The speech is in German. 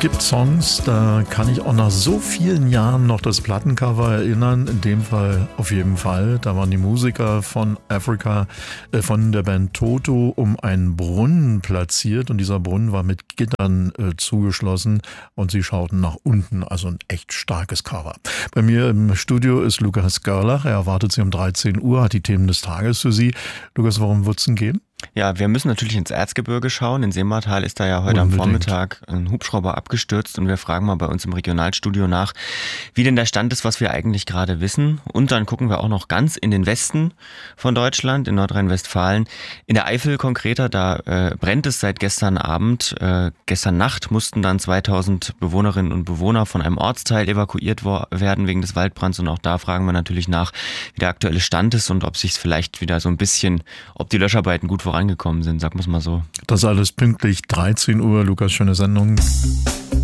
gibt Songs, da kann ich auch nach so vielen Jahren noch das Plattencover erinnern. In dem Fall auf jeden Fall. Da waren die Musiker von Africa, von der Band Toto, um einen Brunnen platziert. Und dieser Brunnen war mit Gittern zugeschlossen. Und sie schauten nach unten. Also ein echt starkes Cover. Bei mir im Studio ist Lukas Görlach. Er erwartet Sie um 13 Uhr, hat die Themen des Tages für Sie. Lukas, worum wird es denn gehen? Ja, wir müssen natürlich ins Erzgebirge schauen. In Seemartal ist da ja heute am Vormittag ein Hubschrauber abgestürzt und wir fragen mal bei uns im Regionalstudio nach, wie denn der Stand ist, was wir eigentlich gerade wissen. Und dann gucken wir auch noch ganz in den Westen von Deutschland, in Nordrhein-Westfalen. In der Eifel konkreter, da brennt es seit gestern Abend. Gestern Nacht mussten dann 2000 Bewohnerinnen und Bewohner von einem Ortsteil evakuiert werden wegen des Waldbrands. Und auch da fragen wir natürlich nach, wie der aktuelle Stand ist und ob sich es vielleicht wieder so ein bisschen, ob die Löscharbeiten gut vorangekommen sind, sagen wir es mal so. Das alles pünktlich 13 Uhr. Lukas, schöne Sendung.